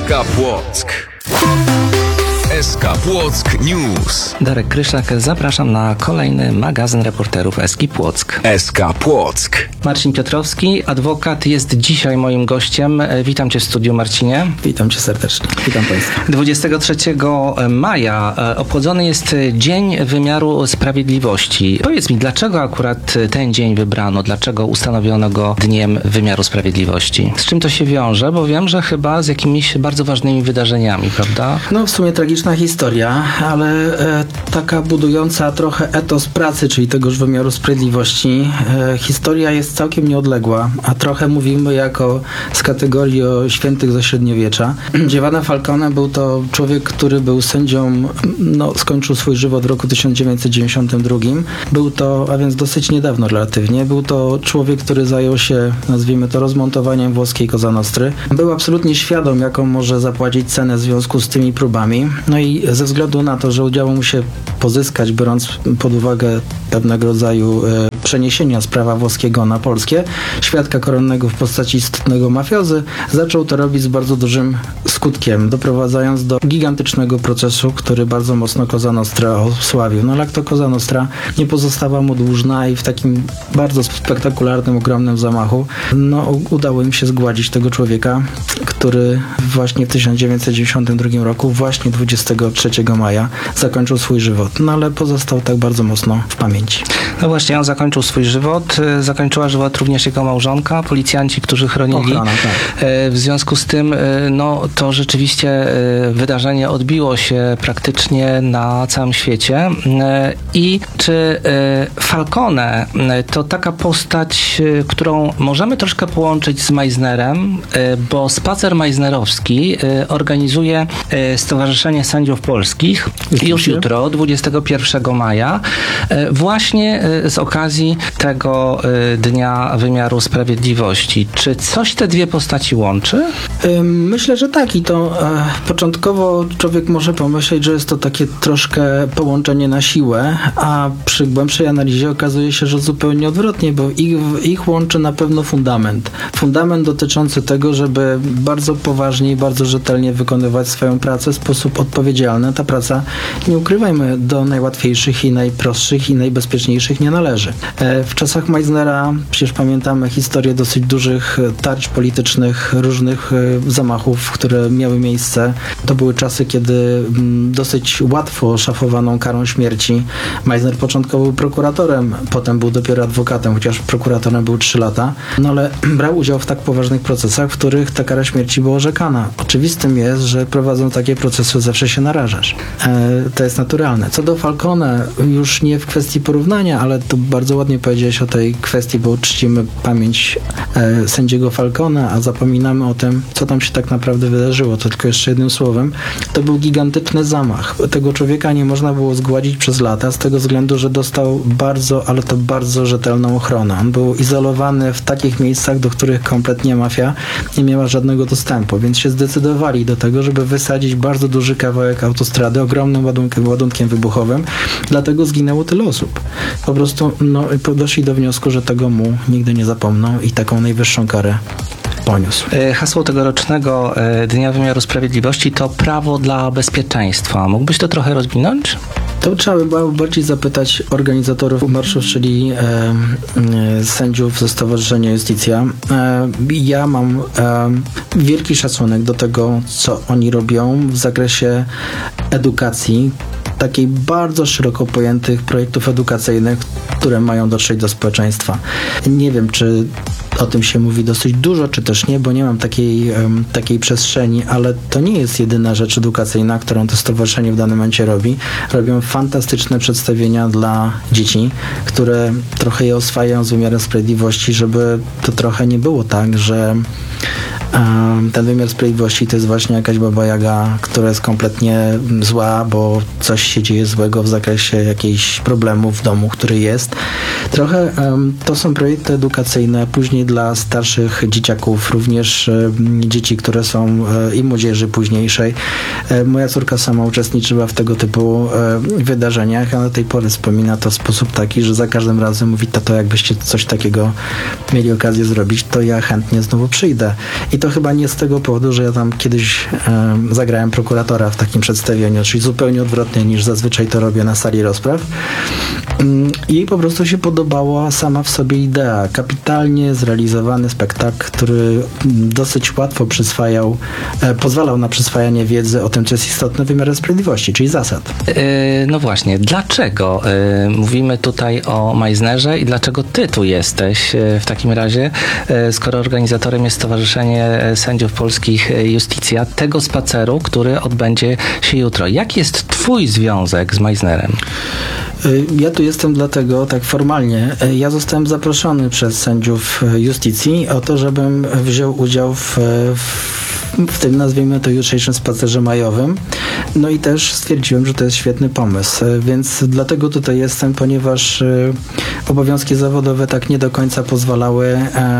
SK Płock. SK Płock News. Darek Kryszak, zapraszam na kolejny magazyn reporterów SK Płock. SK Płock. Marcin Piotrowski, adwokat, jest dzisiaj moim gościem. Witam Cię w studiu, Marcinie. Witam Cię serdecznie. Witam Państwa. 23 maja obchodzony jest Dzień Wymiaru Sprawiedliwości. Powiedz mi, dlaczego akurat ten dzień wybrano? Dlaczego ustanowiono go Dniem Wymiaru Sprawiedliwości? Z czym to się wiąże? Bo wiem, że chyba z jakimiś bardzo ważnymi wydarzeniami, prawda? No w sumie tragiczna historia, ale taka budująca trochę etos pracy, czyli tegoż wymiaru sprawiedliwości. Historia jest całkiem nieodległa, a trochę mówimy jako z kategorii o świętych ze średniowiecza. Giovanni Falcone był to człowiek, który był sędzią, skończył swój żywot w roku 1992. Był to, a więc dosyć niedawno relatywnie, był to człowiek, który zajął się, nazwijmy to, rozmontowaniem włoskiej Cosa Nostry. Był absolutnie świadom, jaką może zapłacić cenę w związku z tymi próbami. No i ze względu na to, że udało mu się pozyskać, biorąc pod uwagę pewnego rodzaju przeniesienia z prawa włoskiego na polskie, świadka koronnego w postaci istotnego mafiozy, zaczął to robić z bardzo dużym skutkiem, doprowadzając do gigantycznego procesu, który bardzo mocno Cosa Nostra osławił. No ale jak to Cosa Nostra nie pozostała mu dłużna i w takim bardzo spektakularnym, ogromnym zamachu, udało im się zgładzić tego człowieka, który właśnie w 1992 roku, właśnie 23 maja zakończył swój żywot. No ale pozostał tak bardzo mocno w pamięci. No właśnie, on zakończył swój żywot. Zakończyła żywot również jego małżonka, policjanci, którzy chronili. Ochrona, tak. W związku z tym, to rzeczywiście wydarzenie odbiło się praktycznie na całym świecie. I czy Falcone to taka postać, którą możemy troszkę połączyć z Meissnerem, bo spacer meissnerowski organizuje Stowarzyszenie Sędziów Polskich już jutro, 21 maja, właśnie z okazji tego Dnia Wymiaru Sprawiedliwości. Czy coś te dwie postaci łączy? Myślę, że tak i to początkowo człowiek może pomyśleć, że jest to takie troszkę połączenie na siłę, a przy głębszej analizie okazuje się, że zupełnie odwrotnie, bo ich łączy na pewno fundament. Fundament dotyczący tego, żeby bardzo poważnie i bardzo rzetelnie wykonywać swoją pracę w sposób odpowiedzialny. Ta praca, nie ukrywajmy, do najłatwiejszych i najprostszych i najbezpieczniejszych nie należy. W czasach Meissnera przecież pamiętamy historię dosyć dużych tarć politycznych, różnych zamachów, które miały miejsce. To były czasy, kiedy dosyć łatwo szafowano karą śmierci. Meissner początkowo był prokuratorem, potem był dopiero adwokatem, chociaż prokuratorem był 3 lata, ale brał udział w tak poważnych procesach, w których ta kara śmierci była orzekana. Oczywistym jest, że prowadząc takie procesy zawsze się narażasz. To jest naturalne. Co do Falcone, już nie w kwestii porównania, ale tu bardzo ładnie powiedziałeś o tej kwestii, bo czcimy pamięć sędziego Falcone, a zapominamy o tym, co tam się tak naprawdę wydarzyło. To tylko jeszcze jednym słowem. To był gigantyczny zamach. Tego człowieka nie można było zgładzić przez lata, z tego względu, że dostał bardzo, ale to bardzo rzetelną ochronę. On był izolowany w takich miejscach, do których kompletnie mafia nie miała żadnego dostępu, więc się zdecydowali do tego, żeby wysadzić bardzo duży kawałek autostrady, ogromnym ładunkiem wybuchowym. Dlatego zginęło tyle osób. Po prostu doszli do wniosku, że tego mu nigdy nie zapomną i taką najwyższą karę poniósł. Hasło tegorocznego Dnia Wymiaru Sprawiedliwości to prawo dla bezpieczeństwa. Mógłbyś to trochę rozwinąć? To trzeba by było bardziej zapytać organizatorów marszów, czyli sędziów ze Stowarzyszenia Justicja. Ja mam wielki szacunek do tego, co oni robią w zakresie edukacji, takiej bardzo szeroko pojętych projektów edukacyjnych, które mają dotrzeć do społeczeństwa. Nie wiem, czy o tym się mówi dosyć dużo, czy też nie, bo nie mam takiej przestrzeni, ale to nie jest jedyna rzecz edukacyjna, którą to stowarzyszenie w danym momencie robi. Robią fantastyczne przedstawienia dla dzieci, które trochę je oswajają z wymiarem sprawiedliwości, żeby to trochę nie było tak, że ten wymiar sprawiedliwości to jest właśnie jakaś baba Jaga, która jest kompletnie zła, bo coś się dzieje złego w zakresie jakichś problemów w domu, który jest. Trochę to są projekty edukacyjne, później dla starszych dzieciaków, również dzieci, które są i młodzieży późniejszej. Moja córka sama uczestniczyła w tego typu wydarzeniach, a do tej pory wspomina to w sposób taki, że za każdym razem mówi: tato, jakbyście coś takiego mieli okazję zrobić, to ja chętnie znowu przyjdę. I to chyba nie z tego powodu, że ja tam kiedyś zagrałem prokuratora w takim przedstawieniu, czyli zupełnie odwrotnie niż zazwyczaj to robię na sali rozpraw. Jej po prostu się podobała sama w sobie idea. Kapitalnie zrealizowany spektakl, który dosyć łatwo pozwalał na przyswajanie wiedzy o tym, co jest istotne w wymiarze sprawiedliwości, czyli zasad. No właśnie, dlaczego mówimy tutaj o Meissnerze i dlaczego ty tu jesteś w takim razie, skoro organizatorem jest Stowarzyszenie Sędziów Polskich Iustitia, tego spaceru, który odbędzie się jutro. Jaki jest twój związek z Meissnerem? Ja tu jestem dlatego, tak formalnie, ja zostałem zaproszony przez sędziów Iustitii o to, żebym wziął udział w tym, nazwijmy to, jutrzejszym spacerze majowym. No i też stwierdziłem, że to jest świetny pomysł, więc dlatego tutaj jestem, ponieważ obowiązki zawodowe tak nie do końca pozwalały,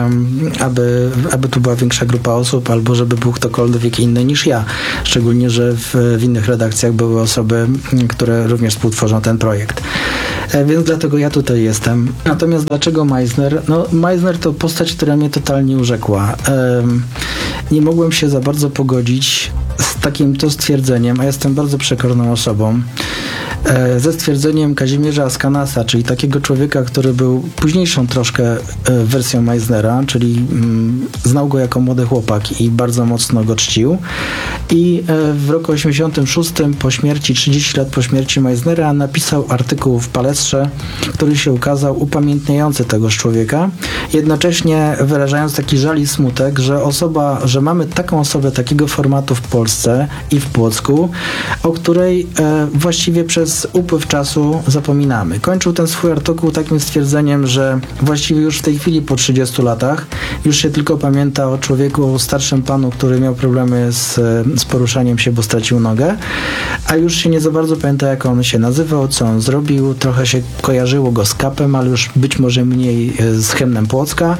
aby tu była większa grupa osób, albo żeby był ktokolwiek inny niż ja. Szczególnie, że w innych redakcjach były osoby, które również współtworzą ten projekt. Więc dlatego ja tutaj jestem. Natomiast dlaczego Meissner? No, Meissner to postać, która mnie totalnie urzekła. Nie mogłem się za bardzo pogodzić z takim to stwierdzeniem, a jestem bardzo przekorną osobą, ze stwierdzeniem Kazimierza Askanasa, czyli takiego człowieka, który był późniejszą troszkę wersją Meissnera, czyli znał go jako młody chłopak i bardzo mocno go czcił. I w roku 86, po śmierci, 30 lat po śmierci Meissnera, napisał artykuł w Palestrze, który się ukazał upamiętniający tegoż człowieka, jednocześnie wyrażając taki żal i smutek, że mamy taką osobę, takiego formatu w Polsce i w Płocku, o której właściwie przez upływ czasu zapominamy. Kończył ten swój artykuł takim stwierdzeniem, że właściwie już w tej chwili po 30 latach już się tylko pamięta o człowieku, o starszym panu, który miał problemy z poruszaniem się, bo stracił nogę, a już się nie za bardzo pamięta, jak on się nazywał, co on zrobił. Trochę się kojarzyło go z Kapem, ale już być może mniej z Hymnem Płocka.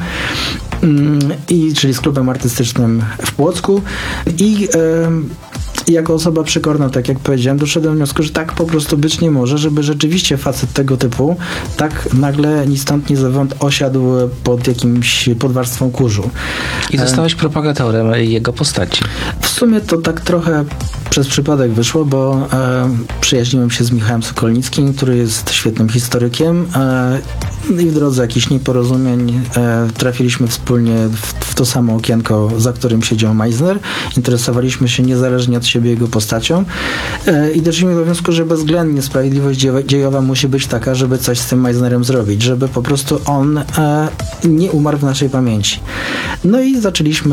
Czyli z klubem artystycznym w Płocku. I jako osoba przekorna, tak jak powiedziałem, doszedłem do wniosku, że tak po prostu być nie może, żeby rzeczywiście facet tego typu tak nagle ni stąd ni zowąd osiadł pod warstwą kurzu. I zostałeś propagatorem jego postaci. W sumie to tak trochę przez przypadek wyszło, bo przyjaźniłem się z Michałem Sokolnickim, który jest świetnym historykiem i w drodze jakichś nieporozumień trafiliśmy wspólnie w to samo okienko, za którym siedział Meissner. Interesowaliśmy się niezależnie od siebie jego postacią i doszliśmy do wniosku, że bezwzględnie sprawiedliwość dziejowa musi być taka, żeby coś z tym Meissnerem zrobić, żeby po prostu on nie umarł w naszej pamięci. No i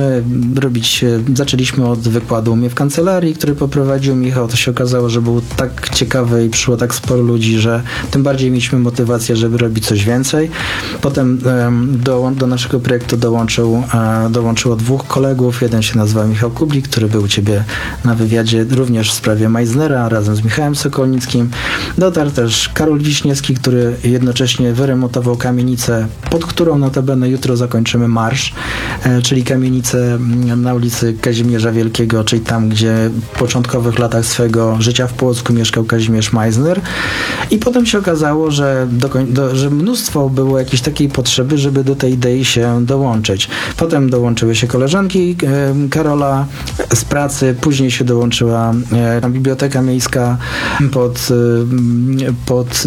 zaczęliśmy od wykładu u mnie w kancelarii, który poprowadził Michał. To się okazało, że był tak ciekawy i przyszło tak sporo ludzi, że tym bardziej mieliśmy motywację, żeby robić coś więcej. Potem do naszego projektu dołączyło dwóch kolegów. Jeden się nazywa Michał Kublik, który był u ciebie na wywiadzie również w sprawie Meissnera razem z Michałem Sokolnickim. Dotarł też Karol Wiśniewski, który jednocześnie wyremontował kamienicę, pod którą notabene jutro zakończymy marsz, czyli kamienicę na ulicy Kazimierza Wielkiego, czyli tam, gdzie w początkowych latach swojego życia w Płocku mieszkał Kazimierz Meissner. I potem się okazało, że mnóstwo było jakiejś takiej potrzeby, żeby do tej idei się dołączyć. Potem dołączyły się koleżanki Karola z pracy, później się dołączyła Biblioteka Miejska pod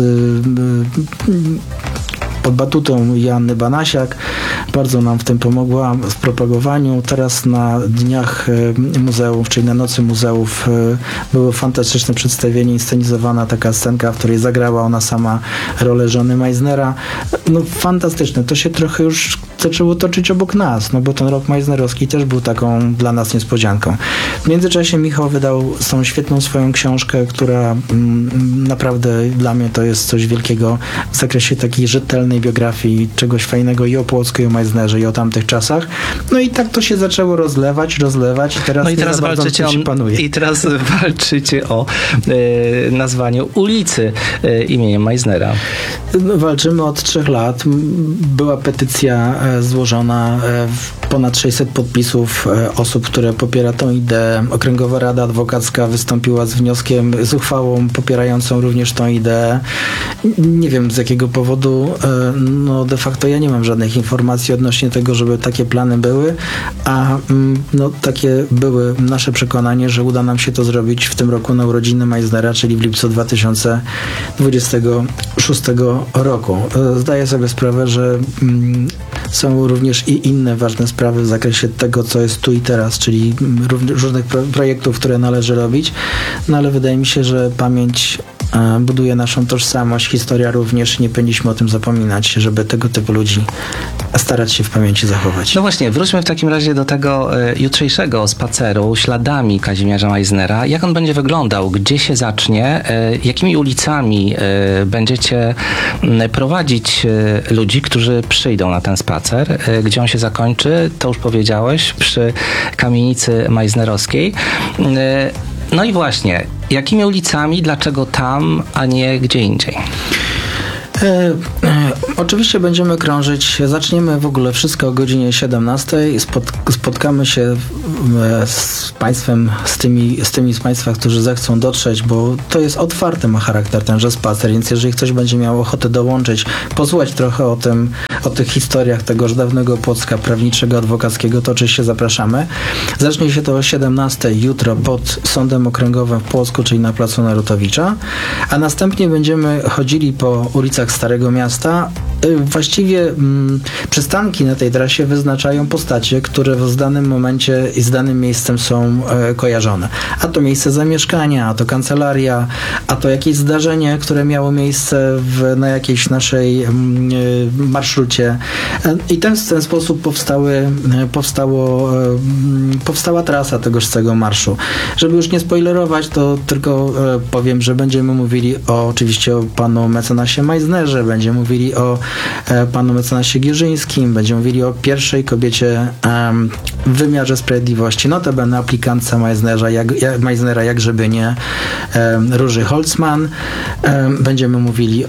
batutą Joanny Banasiak. Bardzo nam w tym pomogła w propagowaniu. Teraz na dniach muzeów, czyli na Nocy Muzeów było fantastyczne przedstawienie, inscenizowana taka scenka, w której zagrała ona sama rolę żony Meissnera. No fantastyczne. To się trochę już zaczęło toczyć obok nas, no bo ten rok meissnerowski też był taką dla nas niespodzianką. W międzyczasie Michał wydał tą świetną swoją książkę, która naprawdę dla mnie to jest coś wielkiego w zakresie takiej rzetelnej biografii, czegoś fajnego i o Płocku, i o Meissnerze, i o tamtych czasach. No i tak to się zaczęło rozlewać i teraz panuje. I teraz walczycie o nazwanie ulicy imieniem Meissnera. No, walczymy od 3 lat. Była petycja złożona, ponad 600 podpisów osób, które popiera tą ideę. Okręgowa Rada Adwokacka wystąpiła z wnioskiem, z uchwałą popierającą popierają również tą ideę. Nie wiem z jakiego powodu, no de facto ja nie mam żadnych informacji odnośnie tego, żeby takie plany były, a no takie były nasze przekonanie, że uda nam się to zrobić w tym roku na urodziny Meissnera, czyli w lipcu 2026 roku. Zdaję sobie sprawę, że są również i inne ważne sprawy w zakresie tego, co jest tu i teraz, czyli różnych projektów, które należy robić, no ale wydaje mi się, że pamięć buduje naszą tożsamość, historia również, nie powinniśmy o tym zapominać, żeby tego typu ludzi starać się w pamięci zachować. No właśnie, wróćmy w takim razie do tego jutrzejszego spaceru śladami Kazimierza Meissnera. Jak on będzie wyglądał? Gdzie się zacznie? Jakimi ulicami będziecie prowadzić ludzi, którzy przyjdą na ten spacer? Gdzie on się zakończy? To już powiedziałeś, przy kamienicy meissnerowskiej. No i właśnie, jakimi ulicami, dlaczego tam, a nie gdzie indziej? Oczywiście będziemy krążyć. Zaczniemy w ogóle wszystko o godzinie 17. Spotkamy się z Państwem, z tymi z Państwa, którzy zechcą dotrzeć, bo to jest otwarty, ma charakter tenże spacer, więc jeżeli ktoś będzie miał ochotę dołączyć, posłuchać trochę o tych historiach tegoż dawnego Płocka prawniczego, adwokackiego, to oczywiście zapraszamy. Zacznie się to o 17 jutro pod Sądem Okręgowym w Płocku, czyli na placu Narutowicza, a następnie będziemy chodzili po ulicach Starego Miasta. Właściwie przystanki na tej trasie wyznaczają postacie, które w danym momencie i z danym miejscem są kojarzone. A to miejsce zamieszkania, a to kancelaria, a to jakieś zdarzenie, które miało miejsce na jakiejś naszej marszrucie. I w ten sposób powstała trasa tegoż całego marszu. Żeby już nie spoilerować, to tylko powiem, że będziemy mówili oczywiście o panu mecenasie Meissnerze, będziemy mówili o panu mecenasie Gierzyńskim, będziemy mówili o pierwszej kobiecie w wymiarze sprawiedliwości, notabene aplikantce Meissnera, jak żeby nie, Róży Holzman. Będziemy mówili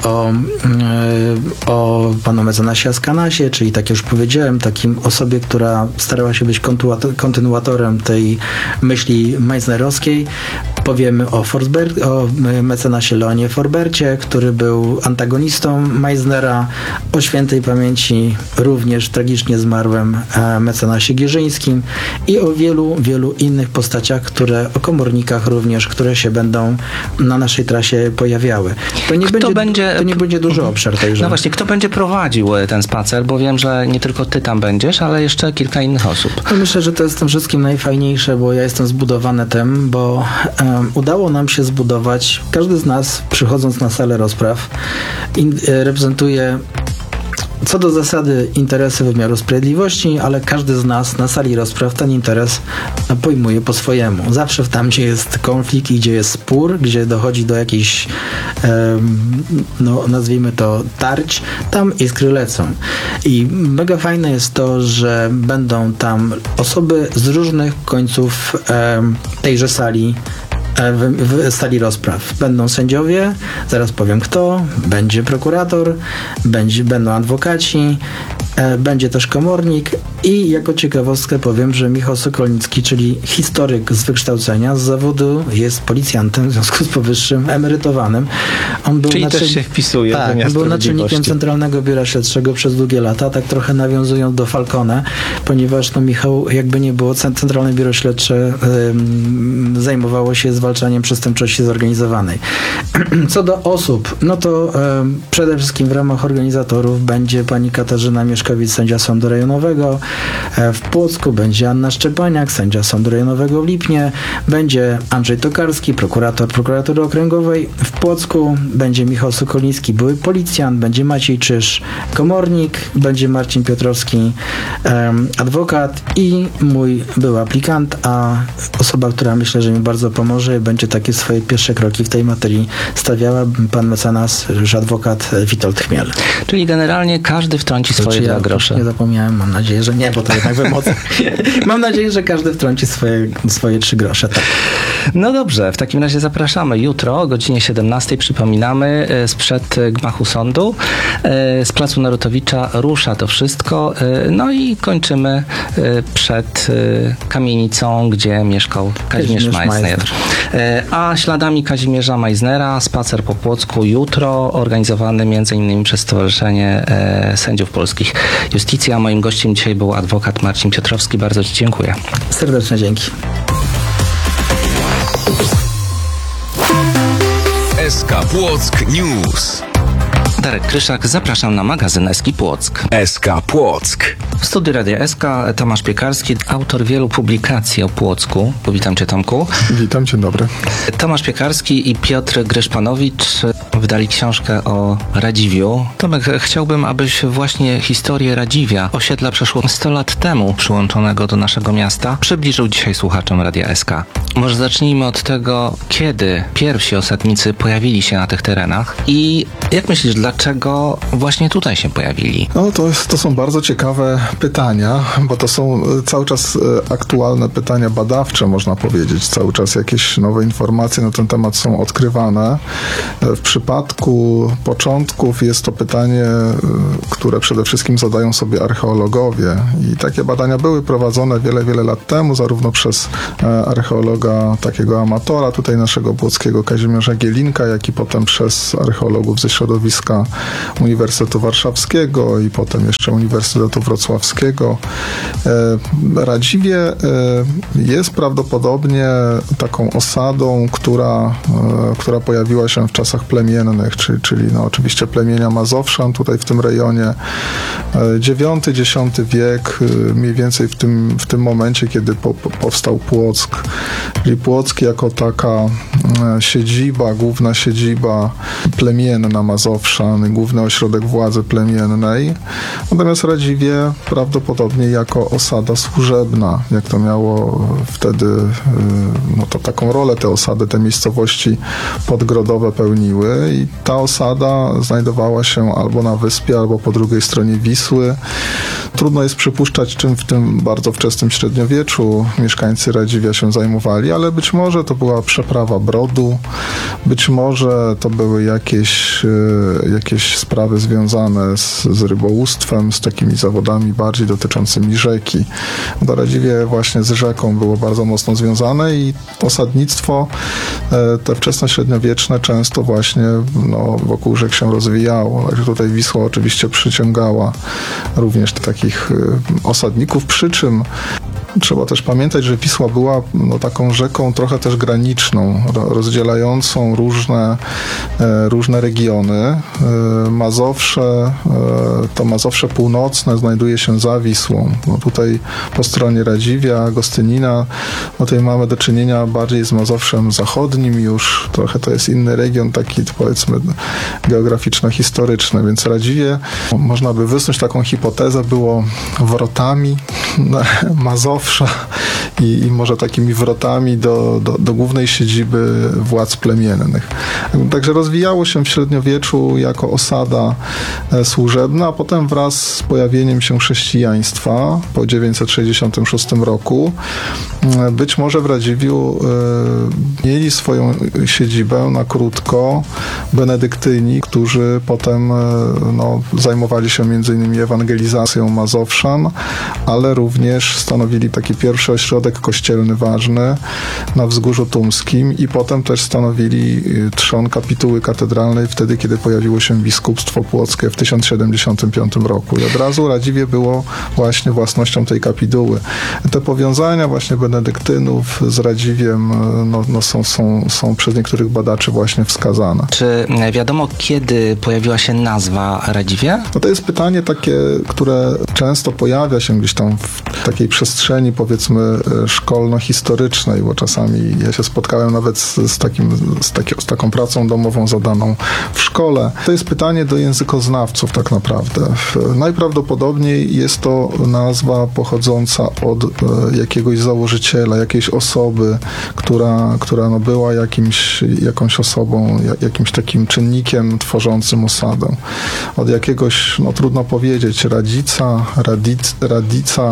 o panu mecenasie Askanasie, czyli tak jak już powiedziałem, takim osobie, która starała się być kontynuatorem tej myśli meissnerowskiej. Powiemy o mecenasie Leonie Forbercie, który był antagonistą Meissnera, o świętej pamięci również tragicznie zmarłym mecenasie Gierzyńskim i o wielu, wielu innych postaciach, o komornikach również, które się będą na naszej trasie pojawiały. To nie będzie duży obszar tejże. No właśnie, kto będzie prowadził ten spacer, bo wiem, że nie tylko ty tam będziesz, ale jeszcze kilka innych osób. No myślę, że to jest w tym wszystkim najfajniejsze, bo ja jestem zbudowany tym, bo udało nam się zbudować, każdy z nas przychodząc na salę rozpraw reprezentuje co do zasady interesy wymiaru sprawiedliwości, ale każdy z nas na sali rozpraw ten interes pojmuje po swojemu. Zawsze tam, gdzie jest konflikt i gdzie jest spór, gdzie dochodzi do jakichś nazwijmy to tarć, tam iskry lecą. I mega fajne jest to, że będą tam osoby z różnych końców tejże sali, w sali rozpraw. Będą sędziowie, zaraz powiem kto, będzie prokurator, będą adwokaci, będzie też komornik i jako ciekawostkę powiem, że Michał Sokolnicki, czyli historyk z wykształcenia, z zawodu jest policjantem, w związku z powyższym emerytowanym. Czyli też się wpisuje. Tak, on był naczelnikiem Centralnego Biura Śledczego przez długie lata, tak trochę nawiązując do Falcone, ponieważ Michał, jakby nie było, Centralne Biuro Śledcze zajmowało się zwalczaniem przestępczości zorganizowanej. Co do osób, no to przede wszystkim w ramach organizatorów będzie pani Katarzyna Mieszkowic, sędzia Sądu Rejonowego. W Płocku będzie Anna Szczepaniak, sędzia Sądu Rejonowego w Lipnie. Będzie Andrzej Tokarski, prokurator Prokuratury Okręgowej. W Płocku będzie Michał Sokolnicki, były policjant. Będzie Maciej Czyż, komornik. Będzie Marcin Piotrowski, adwokat i mój był aplikant, a osoba, która myślę, że mi bardzo pomoże, będzie takie swoje pierwsze kroki w tej materii stawiała, pan mecenas, już adwokat Witold Chmiel. Czyli generalnie każdy wtrąci swoje 2 grosze. Nie zapomniałem, mam nadzieję, że nie, bo to jednak wymocy. Mam nadzieję, że każdy wtrąci swoje 3 grosze. Tak. No dobrze, w takim razie zapraszamy jutro o godzinie 17, przypominamy, sprzed gmachu sądu, z placu Narutowicza rusza to wszystko, no i kończymy przed kamienicą, gdzie mieszkał Kazimierz Meissner. A śladami Kazimierza Meissnera spacer po Płocku jutro, organizowany m.in. przez Stowarzyszenie Sędziów Polskich Iustitia. Moim gościem dzisiaj był adwokat Marcin Piotrowski. Bardzo Ci dziękuję. Serdeczne dzięki. SK Płock News. Darek Kryszak, zapraszam na magazyn Eski Płock. SK Płock. W studiu Radia SK Tomasz Piekarski, autor wielu publikacji o Płocku. Witam Cię, Tomku. Witam, dzień dobry. Tomasz Piekarski i Piotr Gryszpanowicz wydali książkę o Radziwiu. Tomek, chciałbym, abyś właśnie historię Radziwia, osiedla przeszło 100 lat temu przyłączonego do naszego miasta, przybliżył dzisiaj słuchaczom Radia SK. Może zacznijmy od tego, kiedy pierwsi osadnicy pojawili się na tych terenach i jak myślisz, dlaczego właśnie tutaj się pojawili? No to są bardzo ciekawe pytania, bo to są cały czas aktualne pytania badawcze, można powiedzieć. Cały czas jakieś nowe informacje na ten temat są odkrywane. W przypadku początków jest to pytanie, które przede wszystkim zadają sobie archeologowie. I takie badania były prowadzone wiele lat temu, zarówno przez archeologa, takiego amatora tutaj naszego płockiego Kazimierza Gielinka, jak i potem przez archeologów ze środowiska Uniwersytetu Warszawskiego i potem jeszcze Uniwersytetu Wrocławskiego. Radziwie jest prawdopodobnie taką osadą, która pojawiła się w czasach plemiennych, czyli oczywiście plemienia Mazowszan tutaj w tym rejonie. IX-X wiek, mniej więcej w tym momencie, kiedy powstał Płock, czyli Płock jako taka siedziba, główna siedziba plemienna Mazowszan, główny ośrodek władzy plemiennej. Natomiast Radziwie prawdopodobnie jako osada służebna, jak to miało wtedy, to taką rolę te osady, te miejscowości podgrodowe pełniły i ta osada znajdowała się albo na wyspie, albo po drugiej stronie Wisły. Trudno jest przypuszczać, czym w tym bardzo wczesnym średniowieczu mieszkańcy Radziwia się zajmowali, ale być może to była przeprawa brodu, być może to były jakieś sprawy związane z rybołówstwem, z takimi zawodami bardziej dotyczącymi rzeki. To Radziwie właśnie z rzeką było bardzo mocno związane i osadnictwo te wczesnośredniowieczne często właśnie wokół rzek się rozwijało. Także tutaj Wisła oczywiście przyciągała również takich osadników, przy czym trzeba też pamiętać, że Wisła była taką rzeką trochę też graniczną, rozdzielającą różne regiony. Mazowsze północne znajduje się za Wisłą. Tutaj po stronie Radziwia, Gostynina, tutaj mamy do czynienia bardziej z Mazowszem zachodnim już. Trochę to jest inny region, taki powiedzmy geograficzno-historyczny, więc Radziwie, można by wysnuć taką hipotezę, było wrotami Mazowsza i może takimi wrotami do głównej siedziby władz plemiennych. Także rozwijało się w średniowieczu jako osada służebna, a potem wraz z pojawieniem się chrześcijaństwa po 966 roku być może w Radziwiu mieli swoją siedzibę na krótko benedyktyni, którzy potem zajmowali się m.in. ewangelizacją Mazowszan, ale również stanowili taki pierwszy ośrodek kościelny ważny na Wzgórzu Tumskim i potem też stanowili trzon kapituły katedralnej wtedy, kiedy pojawiło się biskupstwo płockie w 1075 roku. I od razu Radziwie było właśnie własnością tej kapituły. Te powiązania właśnie benedyktynów z Radziwiem są przez niektórych badaczy właśnie wskazane. Czy wiadomo, kiedy pojawiła się nazwa Radziwie? To jest pytanie takie, które często pojawia się gdzieś tam w takiej przestrzeni, powiedzmy, szkolno-historycznej, bo czasami ja się spotkałem nawet z taką pracą domową zadaną w szkole. To jest pytanie do językoznawców tak naprawdę. Najprawdopodobniej jest to nazwa pochodząca od jakiegoś założyciela, jakiejś osoby, która była jakąś osobą, jakimś takim czynnikiem tworzącym osadę. Od jakiegoś, trudno powiedzieć, Radica,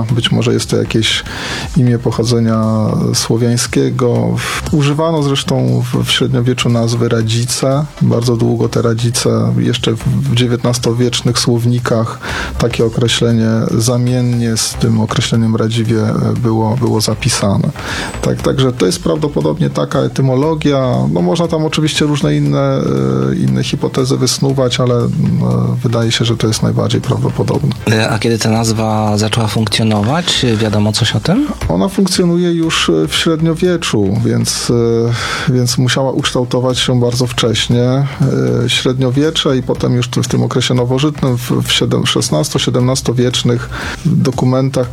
Być może jest to jakieś imię pochodzenia słowiańskiego. Używano zresztą w średniowieczu nazwy Radzice. Bardzo długo te Radzice, jeszcze w XIX-wiecznych słownikach takie określenie zamiennie z tym określeniem Radziwie było zapisane. Także to jest prawdopodobnie taka etymologia. No można tam oczywiście różne inne hipotezy wysnuwać, ale wydaje się, że to jest najbardziej prawdopodobne. A kiedy ta nazwa zaczęła funkcjonować? Wiadomo coś o tym? Ona funkcjonuje już w średniowieczu, więc musiała ukształtować się bardzo wcześnie. Średniowiecze i potem już w tym okresie nowożytnym, w XVI-XVII-wiecznych dokumentach,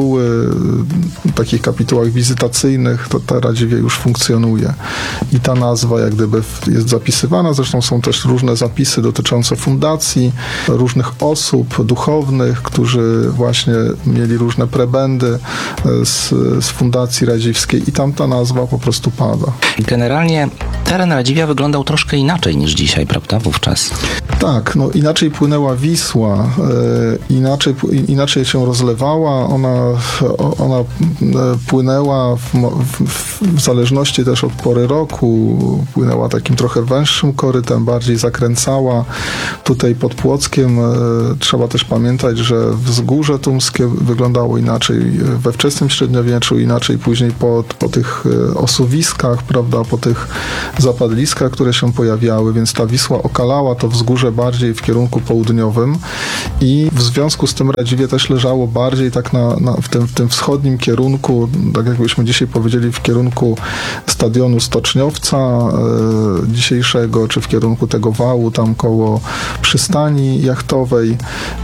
takich kapitułach wizytacyjnych, to Radziwie już funkcjonuje. I ta nazwa jak gdyby jest zapisywana. Zresztą są też różne zapisy dotyczące fundacji, różnych osób duchownych, którzy właśnie mieli różne prebendy z fundacji radziwskiej i tam ta nazwa po prostu pada. Generalnie teren Radziwia wyglądał troszkę inaczej niż dzisiaj, prawda, wówczas? Tak, no inaczej płynęła Wisła, inaczej się rozlewała, ona płynęła w zależności też od pory roku, płynęła takim trochę węższym korytem, bardziej zakręcała. Tutaj pod Płockiem trzeba też pamiętać, że wzgórze tumskie wyglądało inaczej we wczesnym średniowieczu, inaczej później po tych osuwiskach, prawda, po tych zapadliskach, które się pojawiały, więc ta Wisła okalała to wzgórze bardziej w kierunku południowym i w związku z tym Radziwie też leżało bardziej tak w tym wschodnim kierunku, tak jakbyśmy dzisiaj powiedzieli, w kierunku stadionu Stoczniowca dzisiejszego, czy w kierunku tego wału tam koło przystani jachtowej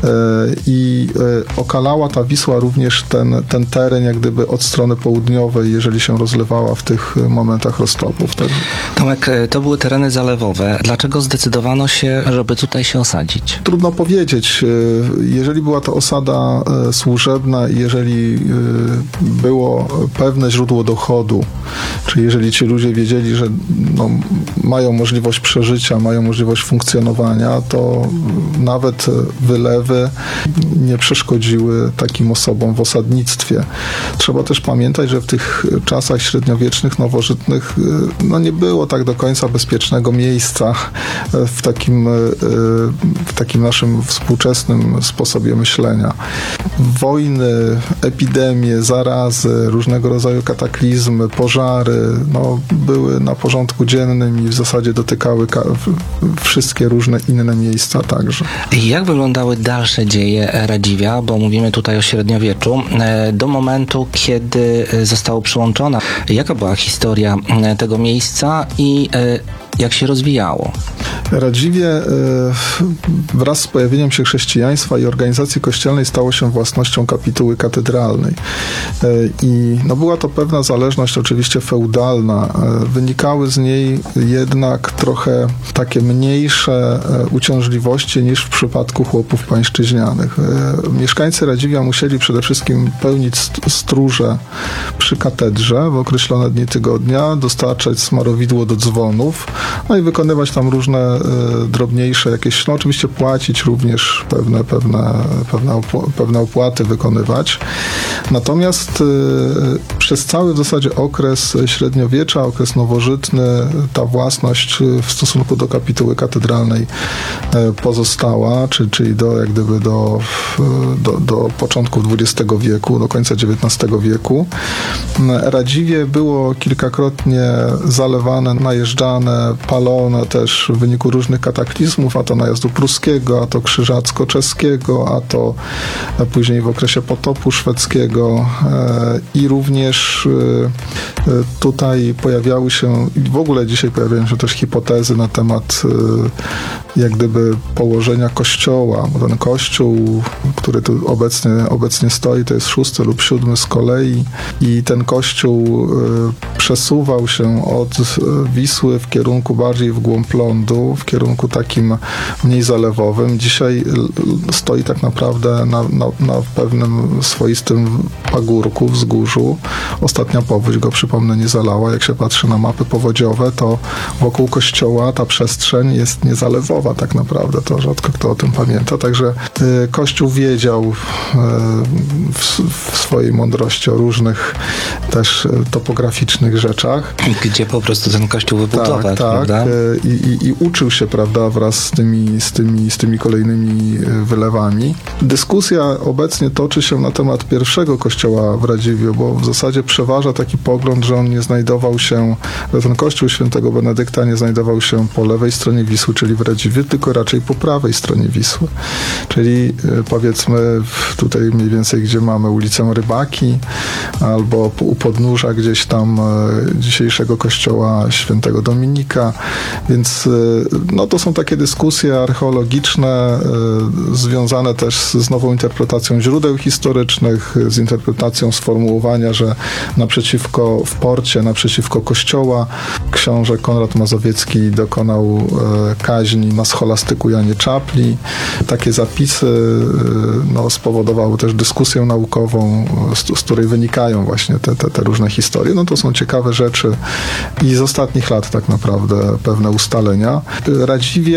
i okalała ta Wisła również ten teren jak gdyby od strony południowej, jeżeli się rozlewała w tych momentach roztopów. Tak? Tomek, to były tereny zalewowe. Dlaczego zdecydowano się, żeby tutaj się osadzić? Trudno powiedzieć. Jeżeli była to osada służebna i jeżeli było pewne źródło dochodu, czyli jeżeli ci ludzie wiedzieli, że mają możliwość przeżycia, mają możliwość funkcjonowania, to nawet wylewy nie przeszkodziły takim osobom w osadnictwie. Trzeba też pamiętać, że w tych czasach średniowiecznych, nowożytnych nie było tak do końca bezpiecznego miejsca w takim naszym współczesnym sposobie myślenia. Wojny, epidemie, zarazy, różnego rodzaju kataklizmy, pożary, były na porządku dziennym i w zasadzie dotykały wszystkie różne inne miejsca także. Jak wyglądały dalsze dzieje Radziwia, bo mówimy tutaj o średniowieczu, do momentu, kiedy zostało przyłączona? Jaka była historia tego miejsca i jak się rozwijało? Radziwie wraz z pojawieniem się chrześcijaństwa i organizacji kościelnej stało się własnością kapituły katedralnej. I była to pewna zależność oczywiście feudalna. Wynikały z niej jednak trochę takie mniejsze uciążliwości niż w przypadku chłopów pańszczyźnianych. Mieszkańcy Radziwia musieli przede wszystkim pełnić stróże przy katedrze w określone dni tygodnia, dostarczać smarowidło do dzwonów, i wykonywać tam różne drobniejsze jakieś, oczywiście płacić również pewne opłaty wykonywać. Natomiast przez cały w zasadzie okres średniowiecza, okres nowożytny, ta własność w stosunku do kapituły katedralnej pozostała, czyli do początku XX wieku, do końca XIX wieku. Radziwie było kilkakrotnie zalewane, najeżdżane, palone też w wyniku różnych kataklizmów, a to najazdu pruskiego, a to krzyżacko-czeskiego, a to później w okresie potopu szwedzkiego i również tutaj pojawiały się, i w ogóle dzisiaj pojawiają się też hipotezy na temat jak gdyby położenia kościoła, bo ten kościół, który tu obecnie stoi, to jest 6. lub 7. z kolei i ten kościół przesuwał się od Wisły w kierunku kierunku bardziej w głąb lądu, w kierunku takim mniej zalewowym. Dzisiaj stoi tak naprawdę na pewnym swoistym pagórku, wzgórzu. Ostatnia powódź go, przypomnę, nie zalała. Jak się patrzy na mapy powodziowe, to wokół kościoła ta przestrzeń jest niezalewowa tak naprawdę. To rzadko kto o tym pamięta. Także Kościół wiedział w swojej mądrości o różnych też topograficznych rzeczach. Gdzie po prostu ten kościół wybudować, tak, prawda? I uczył się, prawda, wraz z tymi kolejnymi wylewami. Dyskusja obecnie toczy się na temat pierwszego kościoła w Radziwiu, bo w zasadzie przeważa taki pogląd, że on nie znajdował się, że ten kościół świętego Benedykta nie znajdował się po lewej stronie Wisły, czyli w Radziwiu, tylko raczej po prawej stronie Wisły. Czyli powiedzmy tutaj mniej więcej, gdzie mamy ulicę Rybaki, albo u podnóża gdzieś tam dzisiejszego kościoła świętego Dominika, więc no to są takie dyskusje archeologiczne związane też z nową interpretacją źródeł historycznych, z interpretacją sformułowania, że w porcie naprzeciwko kościoła książę Konrad Mazowiecki dokonał kaźni na scholastyku Janie Czapli. Takie zapisy spowodowały też dyskusję naukową, z której wynikają właśnie te różne historie. No to są ciekawe rzeczy i z ostatnich lat tak naprawdę pewne ustalenia. Radziwie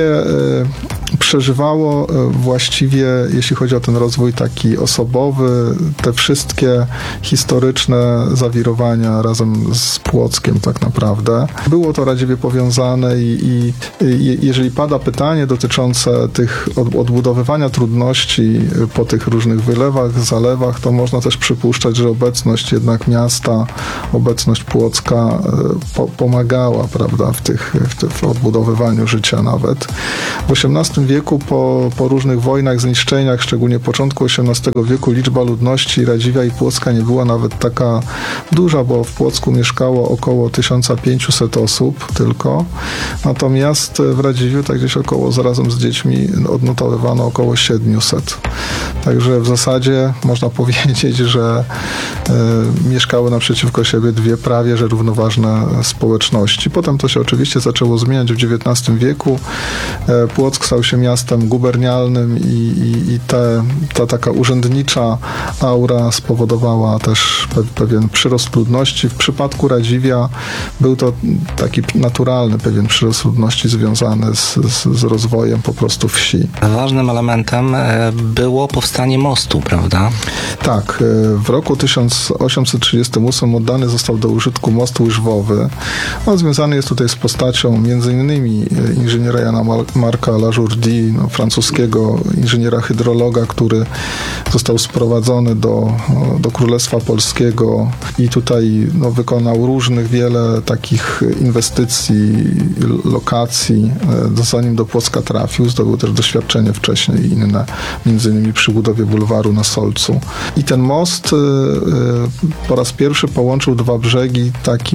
przeżywało właściwie, jeśli chodzi o ten rozwój taki osobowy, te wszystkie historyczne zawirowania razem z Płockiem tak naprawdę. Było to Radziwie powiązane i jeżeli pada pytanie dotyczące tych odbudowywania trudności po tych różnych wylewach, zalewach, to można też przypuszczać, że obecność jednak miasta, obecność Płocka pomagała, prawda, w odbudowywaniu życia nawet. W XVIII wieku po różnych wojnach, zniszczeniach, szczególnie początku XVIII wieku, liczba ludności Radziwia i Płocka nie była nawet taka duża, bo w Płocku mieszkało około 1500 osób tylko. Natomiast w Radziwiu tak gdzieś zarazem z dziećmi odnotowywano około 700. Także w zasadzie można powiedzieć, że mieszkały naprzeciwko siebie dwie prawie że równoważne społeczności. Potem to się oczywiście zaczęło zmieniać w XIX wieku. Płock stał się miastem gubernialnym i ta taka urzędnicza aura spowodowała też pewien przyrost ludności. W przypadku Radziwia był to taki naturalny pewien przyrost ludności związany z rozwojem po prostu wsi. Ważnym elementem było powstanie mostu, prawda? Tak. W roku 1838 oddany został do użytku most łyżwowy. On związany jest tutaj z postacią między innymi inżyniera Jana Marca Lajourdy, francuskiego inżyniera hydrologa, który został sprowadzony do Królestwa Polskiego i tutaj wykonał wiele takich inwestycji, lokacji, zanim do Płocka trafił. Zdobył też doświadczenie wcześniej inne, między innymi przy budowie bulwaru na Solcu. I ten most po raz pierwszy połączył dwa brzegi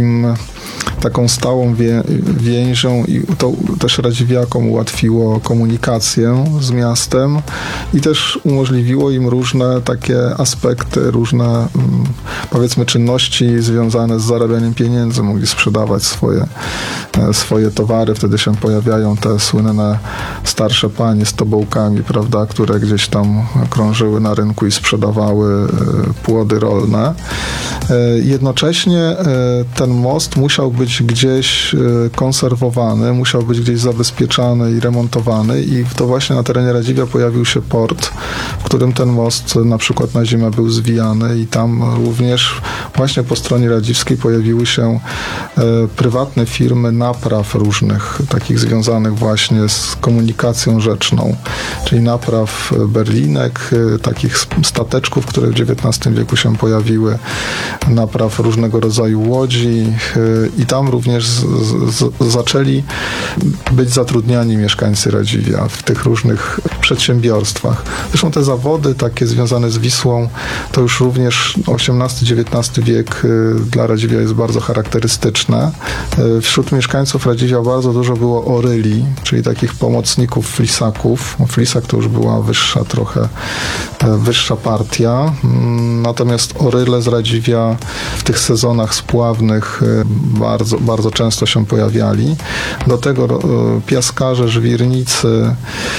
taką stałą więzią i to też radziwiakom ułatwiło komunikację z miastem i też umożliwiło im różne takie aspekty, różne powiedzmy czynności związane z zarabianiem pieniędzy. Mogli sprzedawać swoje towary. Wtedy się pojawiają te słynne starsze panie z tobołkami, prawda, które gdzieś tam krążyły na rynku i sprzedawały płody rolne. Jednocześnie ten most musiał być gdzieś konserwowany, musiał być gdzieś zabezpieczany i remontowany i to właśnie na terenie Radziwia pojawił się port, w którym ten most na przykład na zimę był zwijany i tam również właśnie po stronie radziwskiej pojawiły się prywatne firmy napraw różnych, takich związanych właśnie z komunikacją rzeczną, czyli napraw berlinek, takich stateczków, które w XIX wieku się pojawiły, napraw różnego rodzaju łodzi i tam również zaczęli być zatrudniani mieszkańcy Radziwia w tych różnych przedsiębiorstwach. Zresztą te zawody takie związane z Wisłą, to już również XVIII-XIX wiek dla Radziwia jest bardzo charakterystyczne. Wśród mieszkańców Radziwia bardzo dużo było oryli, czyli takich pomocników flisaków. Flisak to już była wyższa partia. Natomiast oryle z Radziwia w tych sezonach spławnych bardzo bardzo, bardzo często się pojawiali. Do tego piaskarze, żwirnicy,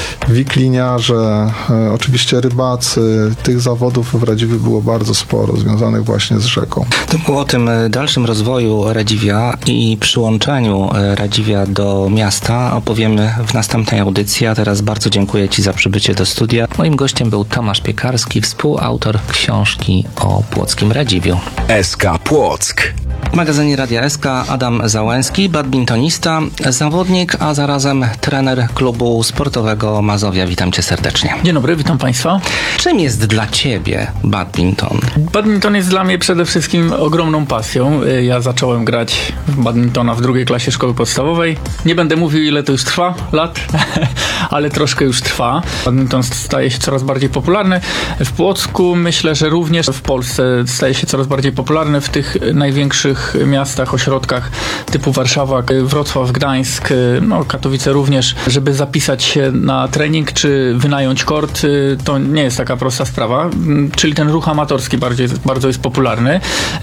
wikliniarze, oczywiście rybacy. Tych zawodów w Radziwiu było bardzo sporo, związanych właśnie z rzeką. To było o tym dalszym rozwoju Radziwia i przyłączeniu Radziwia do miasta opowiemy w następnej audycji, a teraz bardzo dziękuję Ci za przybycie do studia. Moim gościem był Tomasz Piekarski, współautor książki o płockim Radziwiu. SK Płock. W magazynie Radia SK Adam Załęski, badmintonista, zawodnik, a zarazem trener klubu sportowego Mazowia. Witam Cię serdecznie. Dzień dobry, witam Państwa. Czym jest dla Ciebie badminton? Badminton jest dla mnie przede wszystkim ogromną pasją. Ja zacząłem grać w badmintona w 2. klasie szkoły podstawowej. Nie będę mówił, ile to już trwa lat, ale troszkę już trwa. Badminton staje się coraz bardziej popularny. W Płocku myślę, że również w Polsce staje się coraz bardziej popularny w tych największych miastach, ośrodkach typu Warszawa, Wrocław, Gdańsk, Katowice również. Żeby zapisać się na trening czy wynająć kort, to nie jest taka prosta sprawa. Czyli ten ruch amatorski bardzo jest popularny.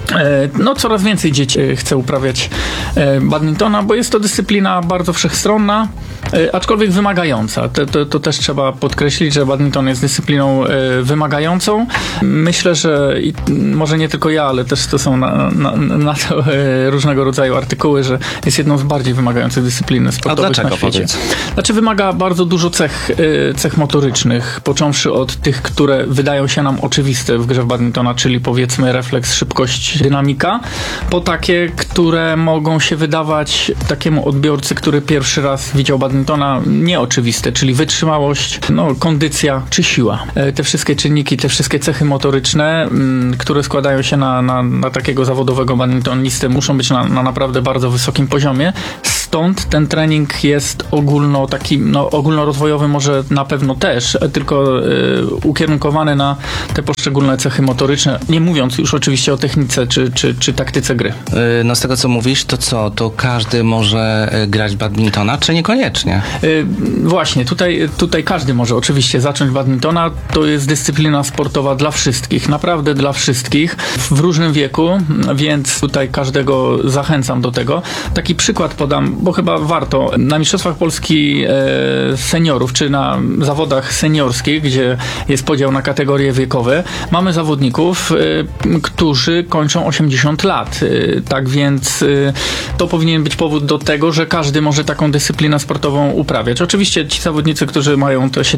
Coraz więcej dzieci chce uprawiać badmintona, bo jest to dyscyplina bardzo wszechstronna, aczkolwiek wymagająca. To też trzeba podkreślić, że badminton jest dyscypliną wymagającą. Myślę, że może nie tylko ja, ale też to są na to różnego rodzaju artykuły, że jest jedną z bardziej wymagających dyscyplin sportowych na świecie. Powiedz? Znaczy wymaga bardzo dużo cech motorycznych, począwszy od tych, które wydają się nam oczywiste w grze w badmintona, czyli powiedzmy refleks, szybkość, dynamika, po takie, które mogą się wydawać takiemu odbiorcy, który pierwszy raz widział badmintona, nieoczywiste, czyli wytrzymałość, kondycja czy siła. Te wszystkie czynniki, te wszystkie cechy motoryczne, które składają się na takiego zawodowego badmintonistę, muszą być na naprawdę bardzo wysokim poziomie. Stąd ten trening jest ogólnorozwojowy może na pewno też, tylko ukierunkowany na te poszczególne cechy motoryczne, nie mówiąc już oczywiście o technice czy taktyce gry. Z tego co mówisz, to co? To każdy może grać badmintona, czy niekoniecznie? Właśnie, tutaj każdy może oczywiście zacząć badmintona. To jest dyscyplina sportowa dla wszystkich, naprawdę dla wszystkich, w różnym wieku, więc tutaj każdego zachęcam do tego. Taki przykład podam, bo chyba warto. Na Mistrzostwach Polski seniorów, czy na zawodach seniorskich, gdzie jest podział na kategorie wiekowe, mamy zawodników, którzy kończą 80 lat. Tak więc to powinien być powód do tego, że każdy może taką dyscyplinę sportową uprawiać. Oczywiście ci zawodnicy, którzy mają te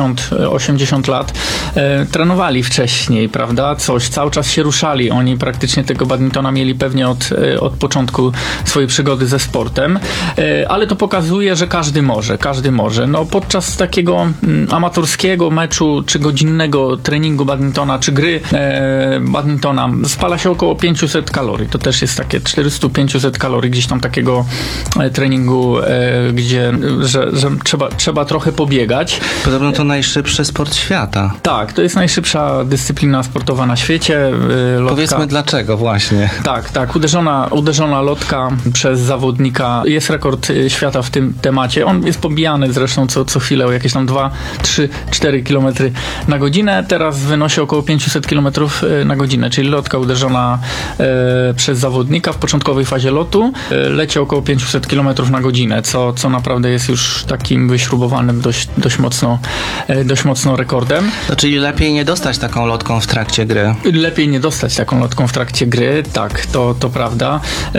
70-80 lat, trenowali wcześniej, prawda? Cały czas się ruszali. Oni praktycznie tego badmintona mieli pewnie od początku swojej przygody ze sportem, ale to pokazuje, że każdy może. Podczas takiego amatorskiego meczu, czy godzinnego treningu badmintona, czy gry badmintona spala się około 500 kalorii. To też jest takie 400-500 kalorii gdzieś tam takiego treningu, że trzeba trochę pobiegać. Podobno to najszybszy sport świata. Tak, to jest najszybsza dyscyplina sportowa na świecie. Lotka. Powiedzmy dlaczego właśnie. Tak. Uderzona lotka przez zawodnika. Jest rekord świata w tym temacie. On jest pobijany zresztą co chwilę o jakieś tam 2, 3, 4 km na godzinę. Teraz wynosi około 500 km na godzinę, czyli lotka uderzona przez zawodnika w początkowej fazie lotu leci około 500 km na godzinę, co naprawdę jest już takim wyśrubowanym dość mocno rekordem. Czyli lepiej nie dostać taką lotką w trakcie gry. Lepiej nie dostać taką lotką w trakcie gry, tak, to prawda.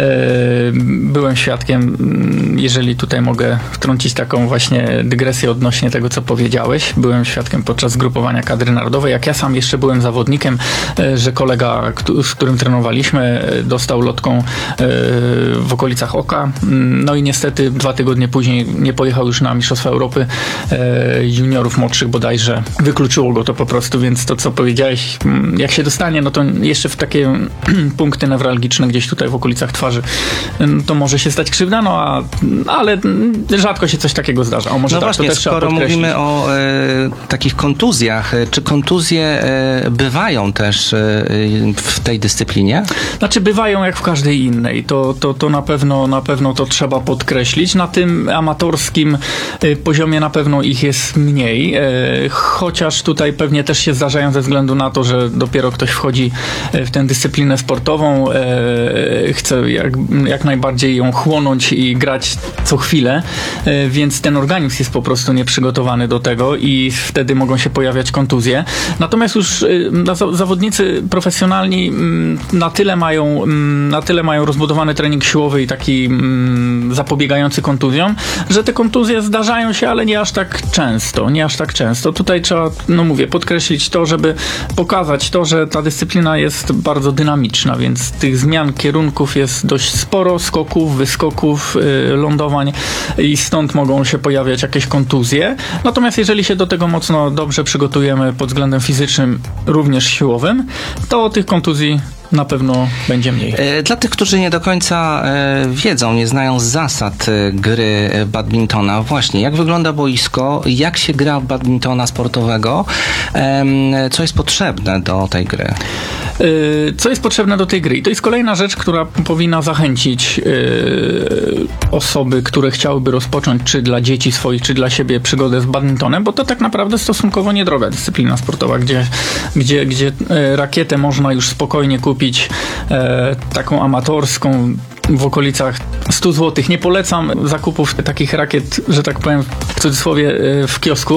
Byłem świadkiem, jeżeli tutaj mogę wtrącić taką właśnie dygresję odnośnie tego, co powiedziałeś. Byłem świadkiem podczas zgrupowania kadry narodowej, jak ja sam jeszcze byłem zawodnikiem, że kolega, z którym trenowaliśmy, dostał lotką w okolicach oka. I niestety 2 tygodnie później nie pojechał już na Mistrzostwa Europy juniorów młodszych bodajże. Wykluczyło go to po prostu, więc to, co powiedziałeś, jak się dostanie, to jeszcze w takie punkty newralgiczne gdzieś tutaj w okolicach twarzy, to może się stać krzywda, ale rzadko się coś takiego zdarza. O, może No tak, właśnie, to też trzeba skoro podkreślić. mówimy o takich kontuzjach, czy kontuzje bywają też w tej dyscyplinie? Znaczy bywają jak w każdej innej. To na pewno to trzeba podkreślić. Na tym amatorskim poziomie na pewno ich jest mniej. Chociaż tutaj pewnie też się zdarzają ze względu na to, że dopiero ktoś wchodzi w tę dyscyplinę sportową, chce jak najbardziej ją chłonąć i grać co chwilę, więc ten organizm jest po prostu nieprzygotowany do tego i wtedy mogą się pojawiać kontuzje. Natomiast już zawodnicy profesjonalni na tyle mają rozbudowany trening siłowy i taki zapobiegający kontuzjom, że te kontuzje zdarzają się, ale nie aż tak często. Tutaj trzeba, podkreślić to, żeby pokazać to, że ta dyscyplina jest bardzo dynamiczna, więc tych zmian kierunków jest dość sporo, skoków, wyskoków, lądowań i stąd mogą się pojawiać jakieś kontuzje. Natomiast jeżeli się do tego mocno dobrze przygotujemy pod względem fizycznym, również siłowym, to tych kontuzji na pewno będzie mniej. Dla tych, którzy nie do końca wiedzą, nie znają zasad gry badmintona, właśnie jak wygląda boisko, jak się gra w badmintona sportowego, co jest potrzebne do tej gry? Co jest potrzebne do tej gry? I to jest kolejna rzecz, która powinna zachęcić osoby, które chciałyby rozpocząć czy dla dzieci swoich, czy dla siebie przygodę z badmintonem, bo to tak naprawdę stosunkowo niedroga dyscyplina sportowa, gdzie rakietę można już spokojnie kupić taką amatorską w okolicach 100 zł. Nie polecam zakupów takich rakiet, że tak powiem w cudzysłowie, w kiosku,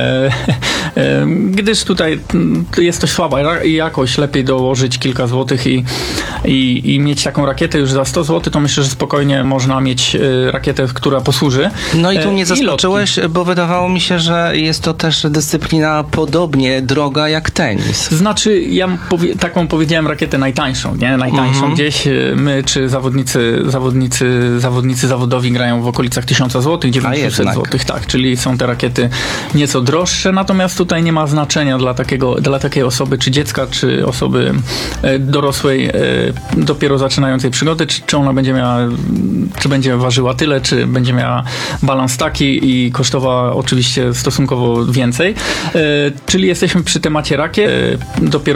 gdyż tutaj jest to słaba jakość. Lepiej dołożyć kilka złotych i mieć taką rakietę już za 100 zł, to myślę, że spokojnie można mieć rakietę, która posłuży. No i tu mnie zaskoczyłeś, bo wydawało mi się, że jest to też dyscyplina podobnie droga jak tenis. Znaczy, ja taką powiedziałem rakietę najtańszą, nie? Najtańszą gdzieś. My, czy zawodnicy zawodowi grają w okolicach 1000 zł, 900 zł, tak, czyli są te rakiety nieco droższe, natomiast tutaj nie ma znaczenia dla takiej osoby, czy dziecka, czy osoby dorosłej, dopiero zaczynającej przygody, czy ona będzie miała, czy będzie ważyła tyle, czy będzie miała balans taki i kosztowała oczywiście stosunkowo więcej. Czyli jesteśmy przy temacie rakiet, dopiero